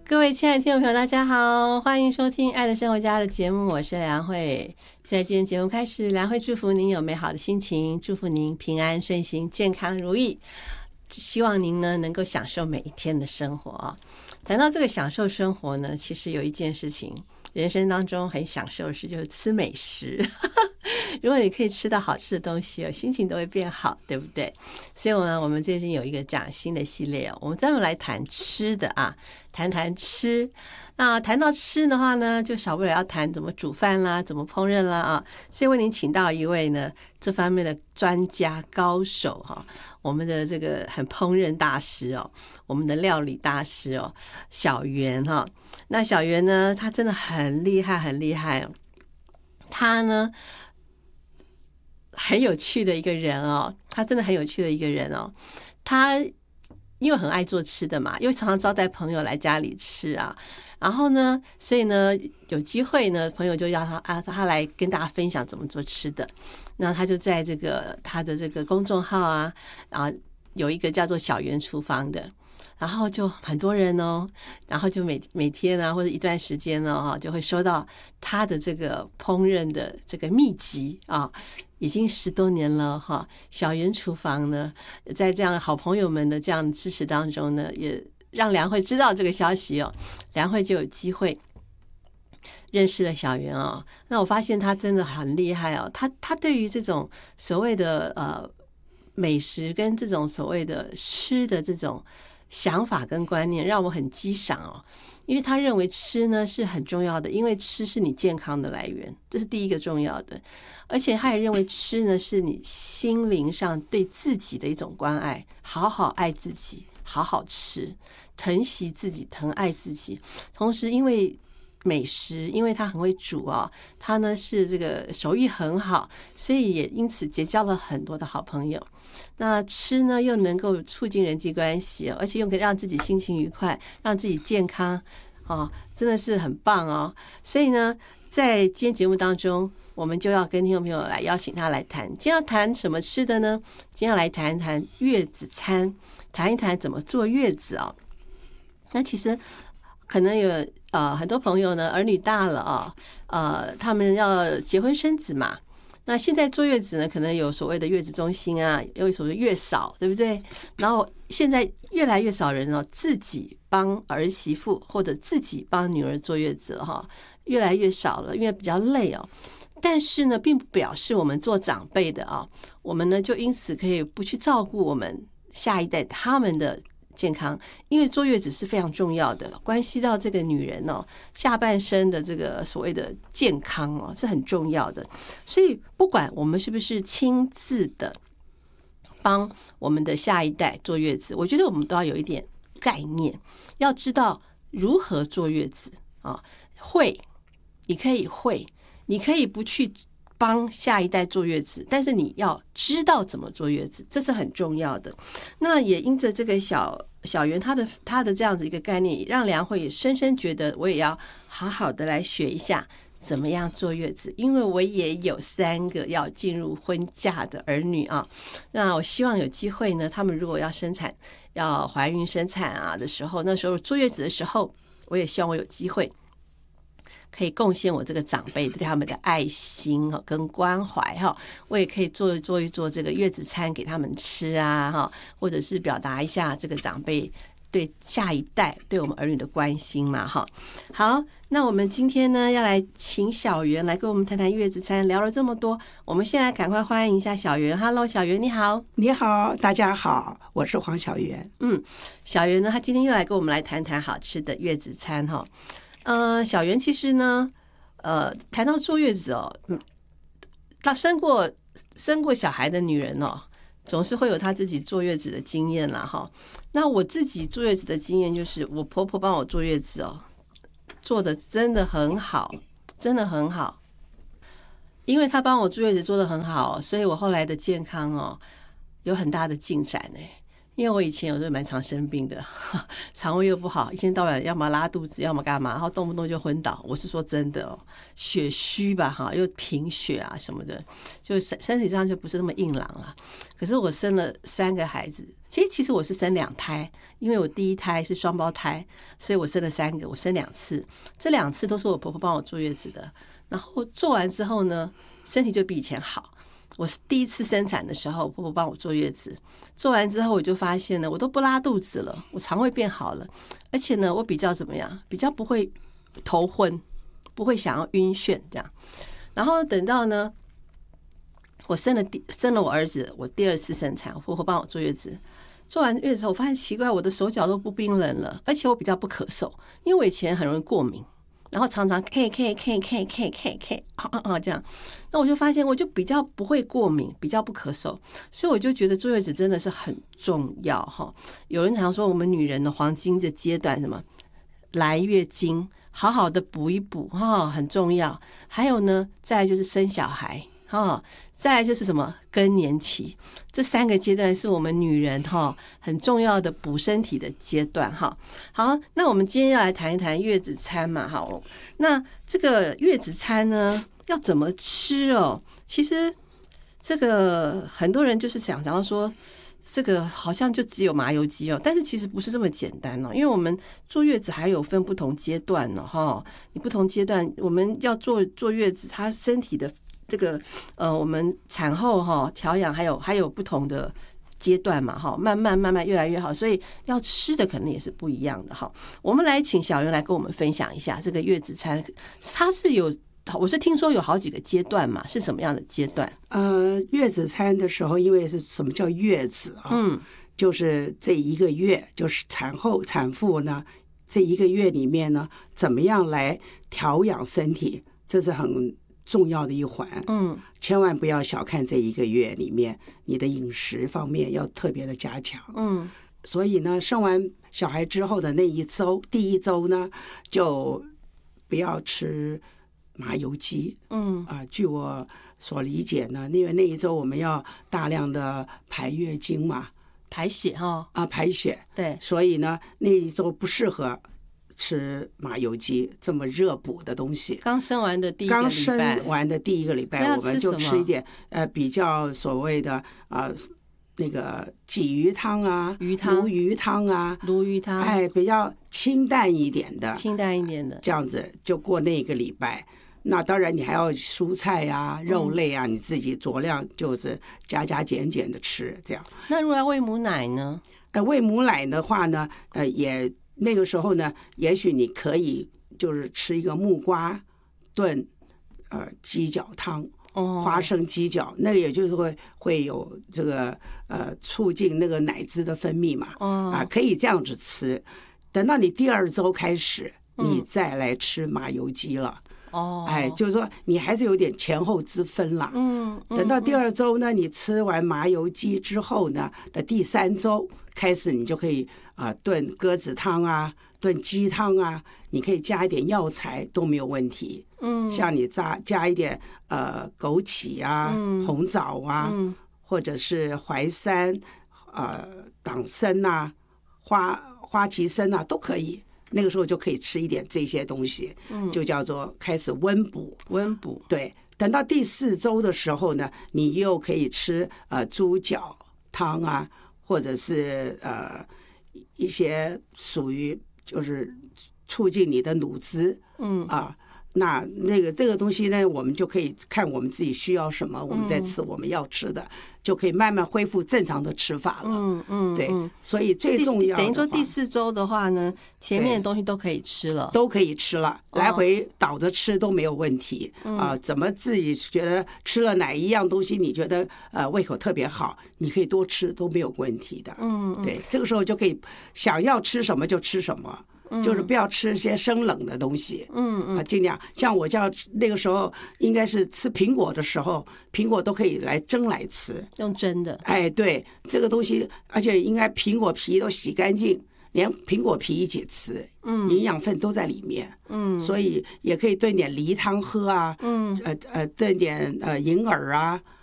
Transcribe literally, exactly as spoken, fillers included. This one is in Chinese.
各位亲爱的听众朋友，大家好，欢迎收听《爱的生活家》的节目，我是梁慧。在今天节目开始，梁慧祝福您有美好的心情，祝福您平安顺心、健康如意。希望您呢能够享受每一天的生活啊。谈到这个享受生活呢，其实有一件事情，人生当中很享受的事就是吃美食。如果你可以吃到好吃的东西，心情都会变好，对不对？所以呢，我们最近有一个讲新的系列，我们专门来谈吃的啊，谈谈吃。那谈到吃的话呢，就少不了要谈怎么煮饭啦，怎么烹饪啦啊。所以为您请到一位呢这方面的专家高手哈，我们的这个很烹饪大师哦，我们的料理大师哦，小袁哈。那小袁呢，他真的很厉害，很厉害哦。他呢很有趣的一个人哦，他真的很有趣的一个人哦。他因为很爱做吃的嘛，因为常常招待朋友来家里吃啊，然后呢，所以呢，有机会呢，朋友就要他啊，他来跟大家分享怎么做吃的。那他就在这个他的这个公众号啊，啊，有一个叫做小袁厨房的。然后就很多人哦，然后就每每天啊，或者一段时间呢，就会收到他的这个烹饪的这个秘籍啊，已经十多年了哈。小袁厨房呢，在这样好朋友们的这样支持当中呢，也让梁慧知道这个消息哦，梁慧就有机会认识了小袁哦。那我发现他真的很厉害哦，他他对于这种所谓的呃美食跟这种所谓的吃的这种想法跟观念让我很激赏哦，因为他认为吃呢是很重要的，因为吃是你健康的来源，这是第一个重要的。而且他也认为吃呢是你心灵上对自己的一种关爱，好好爱自己，好好吃，疼惜自己，疼爱自己。同时因为美食，因为他很会煮啊，他呢是这个手艺很好，所以也因此结交了很多的好朋友。那吃呢又能够促进人际关系，而且又可以让自己心情愉快，让自己健康哦，真的是很棒哦。所以呢，在今天节目当中，我们就要跟听众朋友来邀请他来谈。今天要谈什么吃的呢？今天要来谈一谈月子餐，谈一谈怎么坐月子哦。那其实可能有呃很多朋友呢，儿女大了啊，呃，他们要结婚生子嘛。那现在坐月子呢，可能有所谓的月子中心啊，有所谓月嫂，对不对？然后现在越来越少人哦，自己帮儿媳妇或者自己帮女儿坐月子了哈，越来越少了，因为比较累哦。但是呢，并不表示我们做长辈的啊，我们呢就因此可以不去照顾我们下一代他们的健康，因为坐月子是非常重要的，关系到这个女人哦下半身的这个所谓的健康哦是很重要的。所以不管我们是不是亲自的帮我们的下一代坐月子，我觉得我们都要有一点概念，要知道如何坐月子啊。会，你可以会，你可以不去帮下一代坐月子，但是你要知道怎么坐月子，这是很重要的。那也因着这个小小袁他的他的这样子一个概念，让梁慧也深深觉得我也要好好的来学一下怎么样坐月子，因为我也有三个要进入婚嫁的儿女啊。那我希望有机会呢，他们如果要生产要怀孕生产啊的时候，那时候坐月子的时候，我也希望我有机会可以贡献我这个长辈对他们的爱心跟关怀哈，我也可以做做一做这个月子餐给他们吃啊哈，或者是表达一下这个长辈对下一代对我们儿女的关心嘛哈。好，那我们今天呢要来请小袁来跟我们谈谈月子餐，聊了这么多，我们现在赶快欢迎一下小袁。Hello， 小袁你好。 你好，大家好，我是黄小袁。 嗯，小袁呢，他今天又来跟我们来谈谈好吃的月子餐哈。呃，小袁其实呢，呃，谈到坐月子哦，嗯，她生过生过小孩的女人哦，总是会有她自己坐月子的经验啦哈。那我自己坐月子的经验就是，我婆婆帮我坐月子哦，做的真的很好，真的很好，因为她帮我坐月子做的很好，所以我后来的健康哦有很大的进展哎。因为我以前有时候蛮常生病的，肠胃又不好，一天到晚要么拉肚子，要么干嘛，然后动不动就昏倒。我是说真的哦，血虚吧哈，又贫血啊什么的，就身身体上就不是那么硬朗了。可是我生了三个孩子， 其实其实我是生两胎，因为我第一胎是双胞胎，所以我生了三个，我生两次，这两次都是我婆婆帮我坐月子的。然后做完之后呢，身体就比以前好。我是第一次生产的时候，婆婆帮我坐月子，做完之后我就发现呢，我都不拉肚子了，我肠胃变好了，而且呢，我比较怎么样，比较不会头昏，不会想要晕眩这样。然后等到呢，我生了第生了我儿子，我第二次生产，我婆婆帮我坐月子，做完月子后，我发现奇怪，我的手脚都不冰冷了，而且我比较不咳嗽，因为我以前很容易过敏。然后常常 K K K K K K K 啊啊啊这样，那我就发现我就比较不会过敏，比较不咳嗽，所以我就觉得坐月子真的是很重要哈。有人常说我们女人的黄金的阶段什么来月经，好好的补一补哈，很重要。还有呢，再来就是生小孩哈，再来就是什么更年期，这三个阶段是我们女人哈很重要的补身体的阶段哈。好，那我们今天要来谈一谈月子餐嘛，好，那这个月子餐呢要怎么吃哦？其实这个很多人就是想讲到说，这个好像就只有麻油鸡哦，但是其实不是这么简单哦，因为我们坐月子还有分不同阶段呢哈，你不同阶段我们要坐坐月子，他身体的这个呃，我们产后哈调养还有还有不同的阶段嘛哈，慢慢慢慢越来越好，所以要吃的可能也是不一样的哈。我们来请小袁来跟我们分享一下这个月子餐，它是有我是听说有好几个阶段嘛，是什么样的阶段？ 呃，月子餐的时候，因为是什么叫月子啊？嗯，就是这一个月，就是产后产妇呢这一个月里面呢，怎么样来调养身体，这是很重要的一环，嗯，千万不要小看这一个月里面你的饮食方面要特别的加强，嗯，所以呢，生完小孩之后的那一周，第一周呢，就不要吃麻油鸡，嗯啊，据我所理解呢，因为那一周我们要大量的排月经嘛， 排血哈啊，排血， 对， 所以呢，那一周不适合吃麻油鸡这么热补的东西。 刚生完的第一个礼拜， 刚生完的第一个礼拜，我们就吃一点呃比较所谓的啊、呃、那个鲫鱼汤啊、 鱼汤、 鲈鱼汤啊、 鲈鱼汤， 哎，比较清淡一点的， 清淡一点的， 这样子就过那个礼拜。那当然，你还要蔬菜啊、肉类啊，你自己酌量就是加加减减的吃，这样。 那如果要喂母奶呢？ 呃，喂母奶的话呢，呃，也那个时候呢，也许你可以就是吃一个木瓜炖呃鸡脚汤，花生鸡脚，那个也就是会会有这个呃促进那个奶汁的分泌嘛，啊，可以这样子吃。等到你第二周开始，你再来吃麻油鸡了。哦，哎，就是说你还是有点前后之分啦。嗯，等到第二周呢，你吃完麻油鸡之后呢的第三周开始，你就可以啊、呃、炖鸽子汤啊，炖鸡汤啊，你可以加一点药材都没有问题。嗯，像你加加一点呃枸杞啊、嗯、红枣啊，嗯、或者是淮山、呃党参啊、花花旗参啊都可以。那个时候就可以吃一点这些东西，就叫做开始温补。 温补， 对。等到第四周的时候呢，你又可以吃呃猪脚汤啊，或者是呃一些属于就是促进你的乳汁，嗯啊。那那个这个东西呢，我们就可以看我们自己需要什么，我们再吃我们要吃的，就可以慢慢恢复正常的吃法了。嗯嗯，对，所以最重要的等于说第四周的话呢，前面的东西都可以吃了， 都可以吃了，来回倒着吃都没有问题啊、呃。怎么自己觉得吃了哪一样东西，你觉得呃胃口特别好，你可以多吃都没有问题的。嗯，对，这个时候就可以想要吃什么就吃什么。就是不要吃一些生冷的东西，嗯嗯，啊，尽量像我叫那个时候应该是吃苹果的时候，苹果都可以来蒸来吃， 用蒸的， 哎，对，这个东西，而且应该苹果皮都洗干净，连苹果皮一起吃，嗯，营养分都在里面，嗯，所以也可以炖点梨汤喝啊，嗯，呃呃，炖点呃银耳啊。